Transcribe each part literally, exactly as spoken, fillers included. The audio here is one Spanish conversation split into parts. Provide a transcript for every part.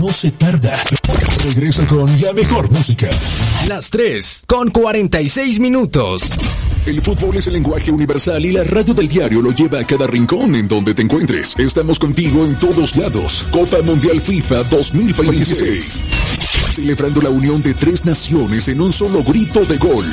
no se tarda. Regresa con la mejor música. Las tres con cuarenta y seis minutos. El fútbol es el lenguaje universal y la radio del diario lo lleva a cada rincón en donde te encuentres. Estamos contigo en todos lados. Copa Mundial FIFA dos mil veintiséis. Celebrando la unión de tres naciones en un solo grito de gol.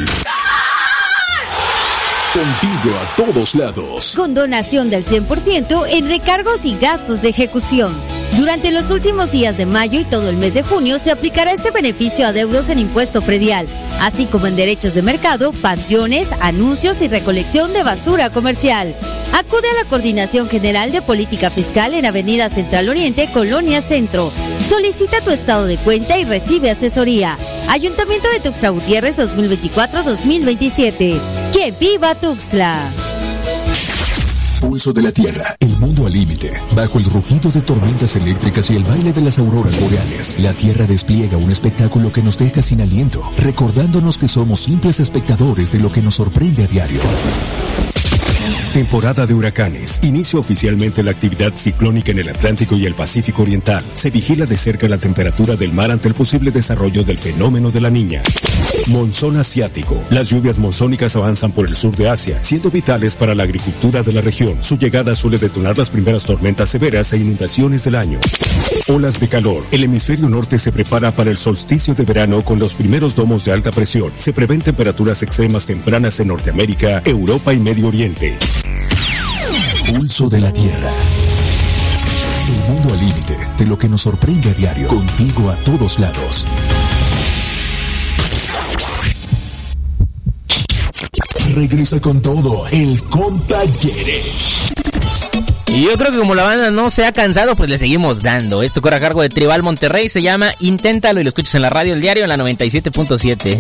Contigo a todos lados. Con donación del cien por ciento en recargos y gastos de ejecución. Durante los últimos días de mayo y todo el mes de junio se aplicará este beneficio a deudos en impuesto predial, así como en derechos de mercado, panteones, anuncios y recolección de basura comercial. Acude a la Coordinación General de Política Fiscal en Avenida Central Oriente, Colonia Centro. Solicita tu estado de cuenta y recibe asesoría. Ayuntamiento de Tuxtla Gutiérrez dos mil veinticuatro a dos mil veintisiete. ¡Que viva Tuxtla! Pulso de la Tierra, el mundo al límite. Bajo el rugido de tormentas eléctricas y el baile de las auroras boreales, la Tierra despliega un espectáculo que nos deja sin aliento, recordándonos que somos simples espectadores de lo que nos sorprende a diario. Temporada de huracanes. Inicia oficialmente la actividad ciclónica en el Atlántico y el Pacífico Oriental. Se vigila de cerca la temperatura del mar ante el posible desarrollo del fenómeno de la Niña. Monzón asiático. Las lluvias monzónicas avanzan por el sur de Asia, siendo vitales para la agricultura de la región. Su llegada suele detonar las primeras tormentas severas e inundaciones del año. Olas de calor. El hemisferio norte se prepara para el solsticio de verano con los primeros domos de alta presión. Se prevén temperaturas extremas tempranas en Norteamérica, Europa y Medio Oriente. Pulso de la Tierra. El mundo al límite de lo que nos sorprende a diario. Contigo a todos lados. Regresa con todo el compa Jere. Y yo creo que como la banda no se ha cansado, pues le seguimos dando. Esto corre a cargo de Tribal Monterrey, se llama Inténtalo y lo escuchas en la radio El Diario en la noventa y siete punto siete.